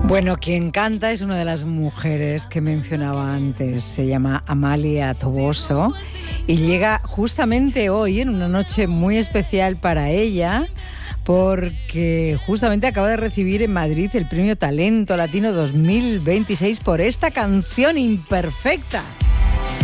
Bueno, quien canta es una de las mujeres que mencionaba antes. Se llama Amalia Toboso y llega justamente hoy, en una noche muy especial para ella, porque justamente acaba de recibir en Madrid el Premio Talento Latino 2026 por esta canción Imperfecta.